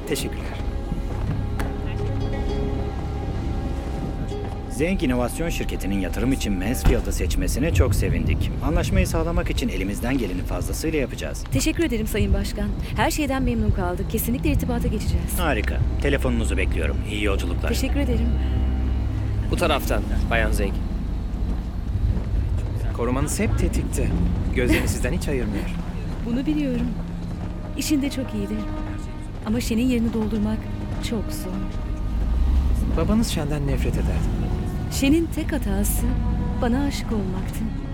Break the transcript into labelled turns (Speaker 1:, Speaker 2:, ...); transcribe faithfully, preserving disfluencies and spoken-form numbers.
Speaker 1: Teşekkürler.
Speaker 2: Zeng İnovasyon Şirketi'nin yatırım için Mansfield'ı seçmesine çok sevindik. Anlaşmayı sağlamak için elimizden gelenin fazlasıyla yapacağız.
Speaker 3: Teşekkür ederim Sayın Başkan. Her şeyden memnun kaldık. Kesinlikle irtibata geçeceğiz.
Speaker 2: Harika. Telefonunuzu bekliyorum. İyi yolculuklar.
Speaker 3: Teşekkür ederim.
Speaker 4: Bu taraftan Bayan Zeng.
Speaker 1: Korumanız hep tetikte. Gözlerini sizden hiç ayırmıyor.
Speaker 3: Bunu biliyorum. İşinde çok iyidir. Ama Shen'in yerini doldurmak çok zor.
Speaker 1: Babanız Shen'den nefret ederdi.
Speaker 3: Shen'in tek hatası bana aşık olmaktı.